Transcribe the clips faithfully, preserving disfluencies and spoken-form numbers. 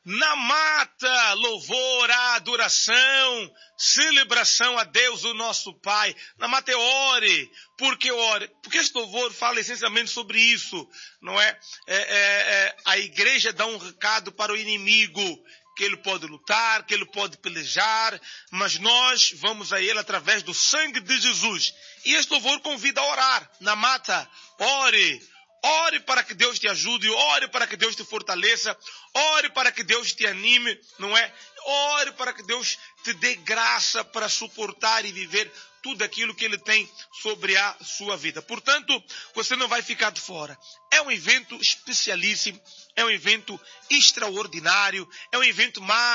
Na mata, louvor, adoração, celebração a Deus, o nosso Pai. Na mata é ore. Por que ore? Porque este louvor fala essencialmente sobre isso, não é? É, é, é a igreja dá um recado para o inimigo, que ele pode lutar, que ele pode pelejar, mas nós vamos a ele através do sangue de Jesus. E este louvor convida a orar. Na mata, ore. Ore para que Deus te ajude, ore para que Deus te fortaleça, ore para que Deus te anime, não é? Ore para que Deus te dê graça para suportar e viver tudo aquilo que Ele tem sobre a sua vida. Portanto, você não vai ficar de fora. É um evento especialíssimo, é um evento extraordinário, é um evento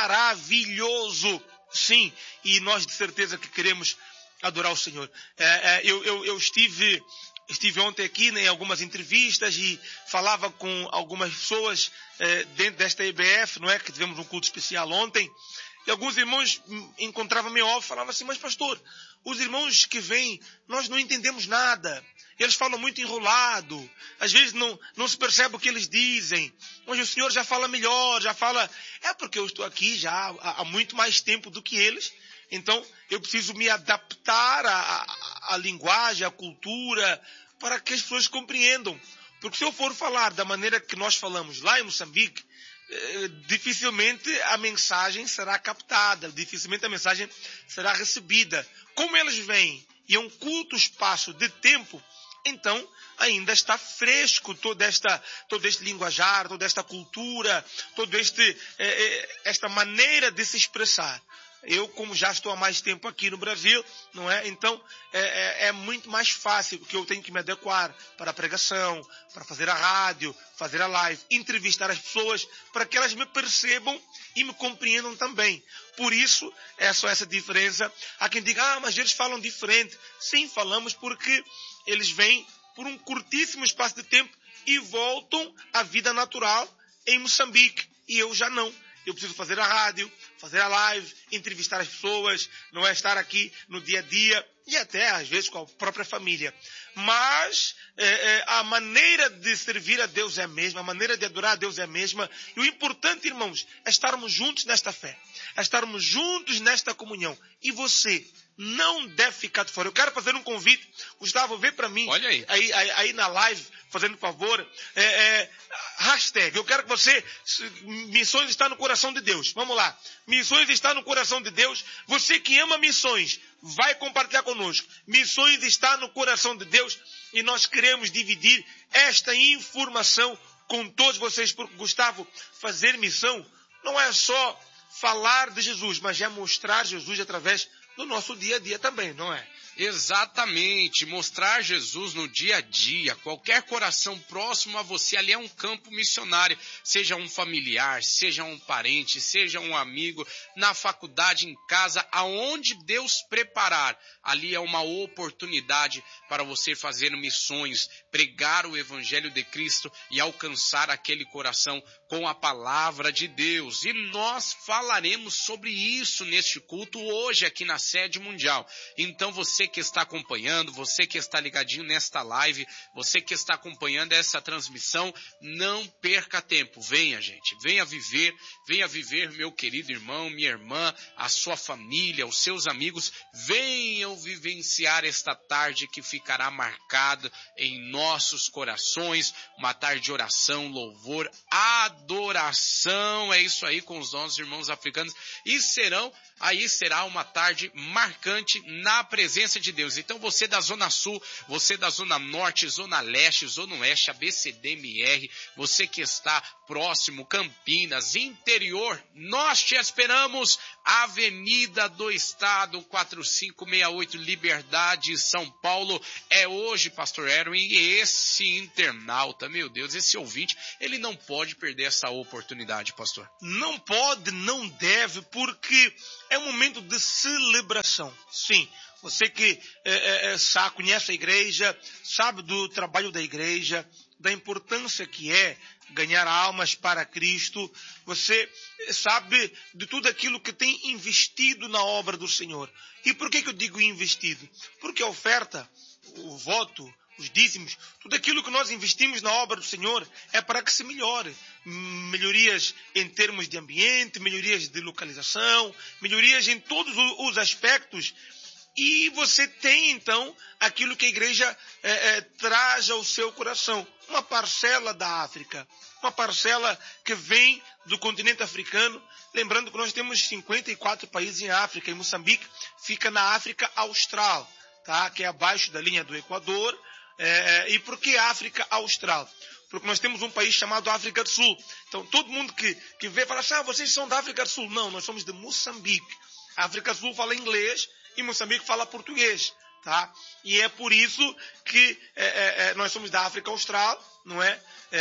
maravilhoso. Sim, e nós de certeza que queremos adorar o Senhor. É, é, eu, eu, eu estive... Estive ontem aqui né, em algumas entrevistas e falava com algumas pessoas eh, dentro desta E B F, não é? Que tivemos um culto especial ontem. E alguns irmãos encontravam-me off e falavam assim, mas pastor, os irmãos que vêm, nós não entendemos nada. Eles falam muito enrolado. Às vezes não, não se percebe o que eles dizem. Mas o Senhor já fala melhor, já fala... É porque eu estou aqui já há, há muito mais tempo do que eles. Então, eu preciso me adaptar à, à linguagem, à cultura, para que as pessoas compreendam. Porque se eu for falar da maneira que nós falamos lá em Moçambique, eh, dificilmente a mensagem será captada, dificilmente a mensagem será recebida. Como eles vêm e é um curto espaço de tempo, então ainda está fresco toda esta, todo este linguajar, toda esta cultura, toda este, eh, esta maneira de se expressar. Eu, como já estou há mais tempo aqui no Brasil, não é? Então, é, é, é muito mais fácil, porque eu tenho que me adequar para a pregação, para fazer a rádio, fazer a live, entrevistar as pessoas, para que elas me percebam e me compreendam também. Por isso, é só essa diferença. Há quem diga, ah, mas eles falam diferente. Sim, falamos porque eles vêm por um curtíssimo espaço de tempo e voltam à vida natural em Moçambique. E eu já não. Eu preciso fazer a rádio, fazer a live, entrevistar as pessoas, não é estar aqui no dia a dia e até às vezes com a própria família. Mas é, é, a maneira de servir a Deus é a mesma, a maneira de adorar a Deus é a mesma. E o importante, irmãos, é estarmos juntos nesta fé, é estarmos juntos nesta comunhão. E você não deve ficar de fora. Eu quero fazer um convite. Gustavo, vê para mim. Olha aí. Aí, aí, aí na live, fazendo favor. É, é, hashtag. Eu quero que você... Missões está no coração de Deus. Vamos lá. Missões está no coração de Deus. Você que ama missões, vai compartilhar conosco. Missões está no coração de Deus. E nós queremos dividir esta informação com todos vocês. Porque, Gustavo, fazer missão não é só falar de Jesus, mas é mostrar Jesus através do nosso dia a dia também, não é? Exatamente, mostrar Jesus no dia a dia, qualquer coração próximo a você, ali é um campo missionário, seja um familiar, seja um parente, seja um amigo, na faculdade, em casa, aonde Deus preparar, ali é uma oportunidade para você fazer missões, pregar o Evangelho de Cristo e alcançar aquele coração com a palavra de Deus. E nós falaremos sobre isso neste culto hoje aqui na sede mundial. Então você que está acompanhando, você que está ligadinho nesta live, você que está acompanhando essa transmissão, não perca tempo. Venha, gente, venha viver, venha viver, meu querido irmão, minha irmã, a sua família, os seus amigos, venham vivenciar esta tarde que ficará marcada em nossos corações, uma tarde de oração, louvor, adoração, é isso aí com os nossos irmãos africanos, e serão, aí será uma tarde marcante na presença de Deus. Então você da Zona Sul, você da Zona Norte, Zona Leste, Zona Oeste, A B C D M R, você que está próximo, Campinas, interior, nós te esperamos, Avenida do Estado, quatro cinco seis oito, Liberdade, São Paulo. É hoje, Pastor Erwin, e esse internauta, meu Deus, esse ouvinte, ele não pode perder essa oportunidade, pastor. Não pode, não deve, porque é um momento de celebração. Sim, você que é, é, sabe, conhece a igreja, sabe do trabalho da igreja, da importância que é ganhar almas para Cristo, você sabe de tudo aquilo que tem investido na obra do Senhor. E por que que eu digo investido? Porque a oferta, o voto, os dízimos, tudo aquilo que nós investimos na obra do Senhor é para que se melhore. Melhorias em termos de ambiente, melhorias de localização, melhorias em todos os aspectos. E você tem, então, aquilo que a igreja é, é, traz ao seu coração. Uma parcela da África, uma parcela que vem do continente africano. Lembrando que nós temos cinquenta e quatro países em África, e Moçambique fica na África Austral, tá? Que é abaixo da linha do Equador. É, e por que África Austral? Porque nós temos um país chamado África do Sul. Então, todo mundo que, que vê fala assim, ah, vocês são da África do Sul. Não, nós somos de Moçambique. A África do Sul fala inglês e Moçambique fala português, tá? E é por isso que é, é, é, nós somos da África Austral, não é?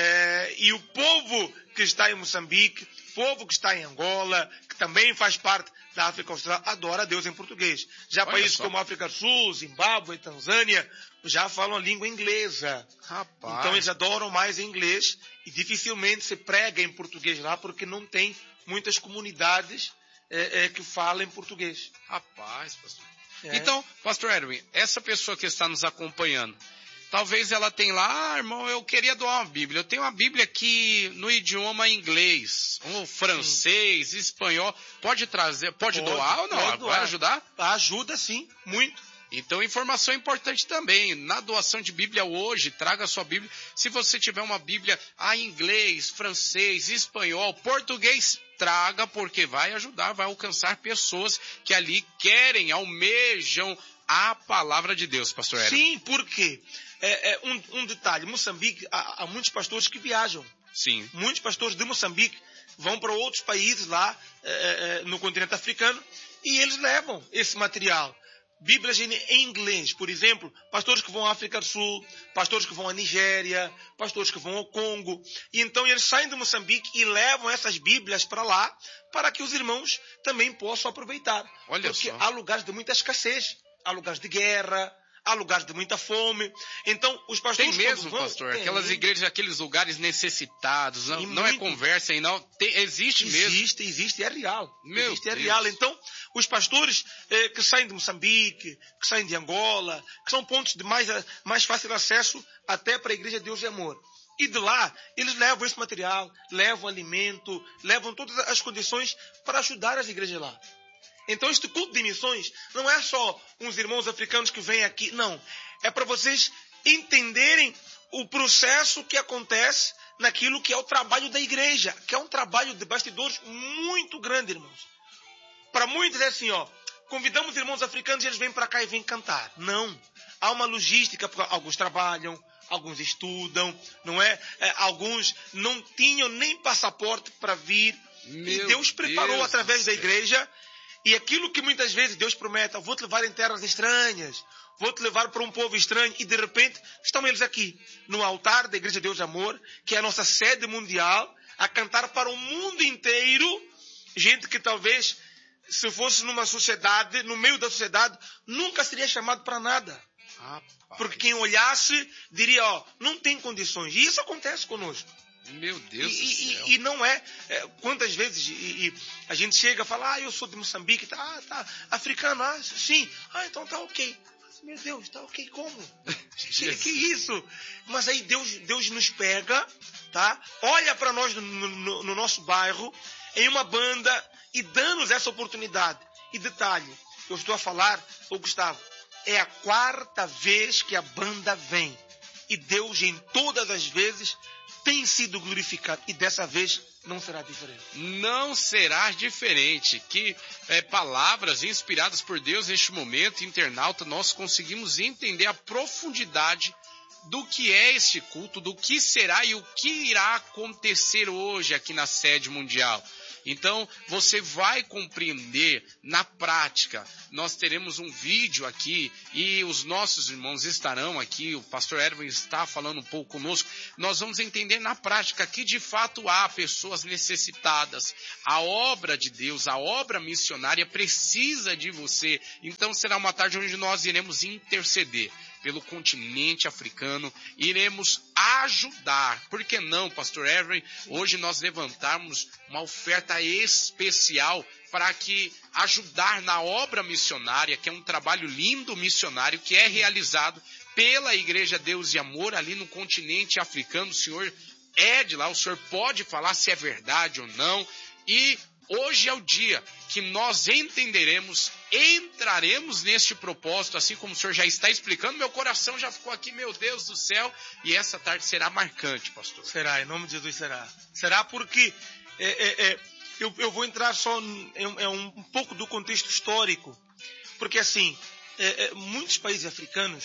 é? E o povo que está em Moçambique, povo que está em Angola, que também faz parte da África Austral, adora a Deus em português. Já Olha países só. como África do Sul, Zimbábue, Tanzânia, já falam a língua inglesa. Rapaz. Então eles adoram mais inglês e dificilmente se prega em português lá, porque não tem muitas comunidades é, é, que falam português. Rapaz, pastor. É. Então, pastor Edwin, essa pessoa que está nos acompanhando, talvez ela tenha lá, ah, irmão, eu queria doar uma Bíblia. Eu tenho uma Bíblia aqui no idioma inglês, ou francês, sim, espanhol. Pode trazer, pode, pode doar ou não? Pode doar. Vai ajudar? Ajuda sim, muito. Então, informação importante também. Na doação de Bíblia hoje, traga a sua Bíblia. Se você tiver uma Bíblia ah, em inglês, francês, espanhol, português, traga, porque vai ajudar, vai alcançar pessoas que ali querem, almejam a palavra de Deus, pastor Edwin. Sim, por quê? É, é, um, um detalhe, Moçambique, há, há muitos pastores que viajam. Sim. Muitos pastores de Moçambique vão para outros países lá é, é, no continente africano e eles levam esse material. Bíblias em, em inglês, por exemplo, pastores que vão à África do Sul, pastores que vão à Nigéria, pastores que vão ao Congo. E então eles saem de Moçambique e levam essas Bíblias para lá, para que os irmãos também possam aproveitar. Olha Porque só. há lugares de muita escassez, há lugares de guerra, há lugares de muita fome. Então, os pastores... Tem mesmo, vão, pastor? tem. Aquelas igrejas, aqueles lugares necessitados, não, não é muito. conversa aí, não. Tem, existe, Existe mesmo. Existe, existe, é real. Meu existe, é Deus. real. Então, os pastores eh, que saem de Moçambique, que saem de Angola, que são pontos de mais, mais fácil acesso até para a Igreja Deus e Amor. E de lá, eles levam esse material, levam alimento, levam todas as condições para ajudar as igrejas lá. Então, este culto de missões não é só uns irmãos africanos que vêm aqui, não. É para vocês entenderem o processo que acontece naquilo que é o trabalho da igreja, que é um trabalho de bastidores muito grande, irmãos. Para muitos é assim, ó, convidamos irmãos africanos e eles vêm para cá e vêm cantar. Não. Há uma logística, porque alguns trabalham, alguns estudam, não é? é alguns não tinham nem passaporte para vir. Meu e Deus preparou Deus através do da céu. igreja. E aquilo que muitas vezes Deus promete, eu vou te levar em terras estranhas, vou te levar para um povo estranho, e de repente estão eles aqui, no altar da Igreja Deus de Amor, que é a nossa sede mundial, a cantar para o mundo inteiro, gente que talvez, se fosse numa sociedade, no meio da sociedade, nunca seria chamado para nada. Rapaz. Porque quem olhasse diria, ó, não tem condições. E isso acontece conosco. Meu Deus E, do céu. e, e não é, é, quantas vezes e, e a gente chega e fala, ah, eu sou de Moçambique, tá, ah, tá, africano, ah, sim, ah, então tá ok. Meu Deus, tá ok, como? que, que isso? Mas aí Deus, Deus nos pega, tá? Olha para nós no, no, no nosso bairro, em uma banda, e dá-nos essa oportunidade. E detalhe, eu estou a falar, ô Gustavo, é a quarta vez que a banda vem. E Deus, em todas as vezes, tem sido glorificado. E dessa vez não será diferente. Não será diferente. Que é, palavras inspiradas por Deus neste momento, internauta, nós conseguimos entender a profundidade do que é este culto, do que será e o que irá acontecer hoje aqui na sede mundial. Então, você vai compreender na prática. Nós teremos um vídeo aqui e os nossos irmãos estarão aqui. O pastor Edwin está falando um pouco conosco. Nós vamos entender na prática que de fato há pessoas necessitadas. A obra de Deus, a obra missionária precisa de você. Então, será uma tarde onde nós iremos interceder pelo continente africano, iremos ajudar. Por que não, pastor Edwin? Hoje nós levantamos uma oferta especial para que ajudar na obra missionária, que é um trabalho lindo missionário que é realizado pela Igreja Deus e Amor ali no continente africano. O senhor é de lá, o senhor pode falar se é verdade ou não. E hoje é o dia que nós entenderemos, entraremos neste propósito, assim como o senhor já está explicando. Meu coração já ficou aqui, meu Deus do céu, e essa tarde será marcante, pastor. Será, em nome de Jesus será. Será porque é, é, é, eu, eu vou entrar só em, em um, um pouco do contexto histórico, porque assim, é, é, muitos países africanos,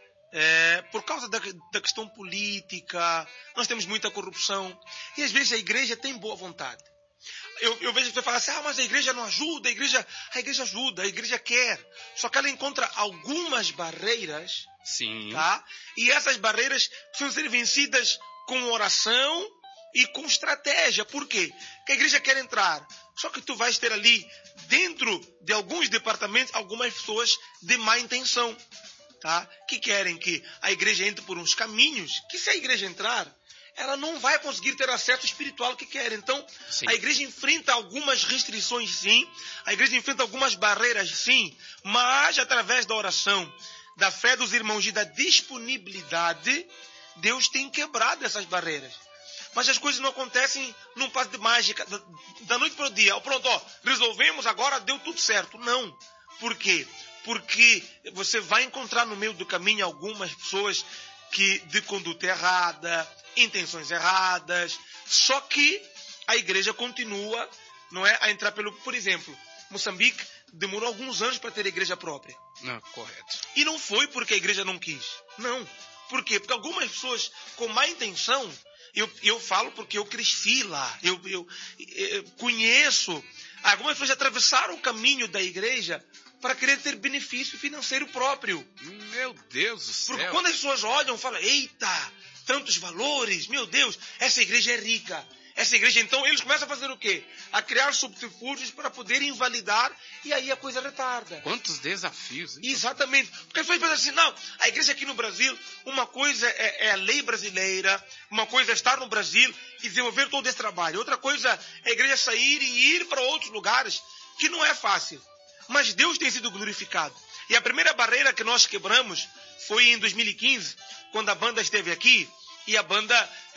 é, por causa da, da questão política, nós temos muita corrupção, e às vezes a igreja tem boa vontade. Eu, eu vejo você falar assim, ah, mas a igreja não ajuda, a igreja, a igreja ajuda, a igreja quer. Só que ela encontra algumas barreiras, sim, tá? E essas barreiras precisam ser vencidas com oração e com estratégia. Por quê? Porque a igreja quer entrar. Só que tu vais ter ali, dentro de alguns departamentos, algumas pessoas de má intenção, tá? Que querem que a igreja entre por uns caminhos, que se a igreja entrar, ela não vai conseguir ter acesso espiritual ao que quer. Então, sim, a igreja enfrenta algumas restrições, sim. A igreja enfrenta algumas barreiras, sim. Mas, através da oração, da fé dos irmãos e da disponibilidade, Deus tem quebrado essas barreiras. Mas as coisas não acontecem num passo de mágica, da, da noite para o dia. Oh, pronto, ó, resolvemos, agora deu tudo certo. Não. Por quê? Porque você vai encontrar no meio do caminho algumas pessoas que de conduta errada, intenções erradas, só que a igreja continua, não é, a entrar pelo... Por exemplo, Moçambique demorou alguns anos para ter igreja própria. Não, correto. E não foi porque a igreja não quis. Não. Por quê? Porque algumas pessoas com má intenção, eu, eu falo porque eu cresci lá, eu, eu, eu conheço, algumas pessoas atravessaram o caminho da igreja para querer ter benefício financeiro próprio. Meu Deus do céu. Porque quando as pessoas olham, falam, eita, tantos valores, meu Deus, essa igreja é rica. Essa igreja, então, eles começam a fazer o quê? A criar subterfúgios para poder invalidar, e aí a coisa retarda. Quantos desafios, hein? Exatamente. Porque as pessoas pensam assim, não, a igreja aqui no Brasil, uma coisa é, é a lei brasileira, uma coisa é estar no Brasil e desenvolver todo esse trabalho. Outra coisa é a igreja sair e ir para outros lugares, que não é fácil. Mas Deus tem sido glorificado. E a primeira barreira que nós quebramos foi em dois mil e quinze, quando a banda esteve aqui, e a banda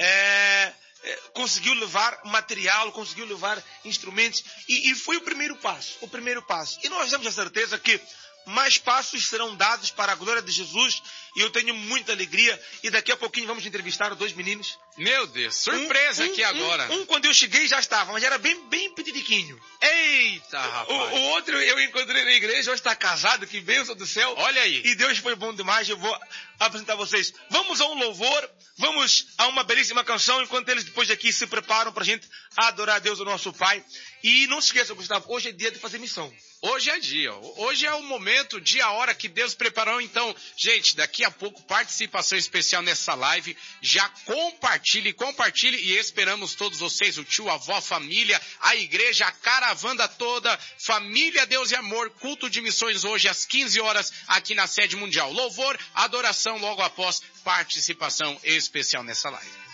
é, é, conseguiu levar material, conseguiu levar instrumentos, e, e foi o primeiro passo, o primeiro passo. E nós temos a certeza que mais passos serão dados para a glória de Jesus, e eu tenho muita alegria, e daqui a pouquinho vamos entrevistar dois meninos. Meu Deus, surpresa um, um, aqui agora. Um, um, quando eu cheguei, já estava, mas era bem, bem petitiquinho. Eita, rapaz. O, o outro eu encontrei na igreja, hoje está casado, que bênção do céu. Olha aí. E Deus foi bom demais, eu vou apresentar a vocês. Vamos a um louvor, vamos a uma belíssima canção, enquanto eles depois daqui se preparam para a gente adorar a Deus, o nosso Pai. E não se esqueça, Gustavo, hoje é dia de fazer missão. Hoje é dia, hoje é o momento, dia, a hora que Deus preparou. Então, gente, daqui a pouco, participação especial nessa live. Já compartilhe, compartilhe, e esperamos todos vocês, o tio, a avó, a família, a igreja, a caravana toda, família, Deus e amor, culto de missões hoje às quinze horas aqui na sede mundial. Louvor, adoração logo após participação especial nessa live.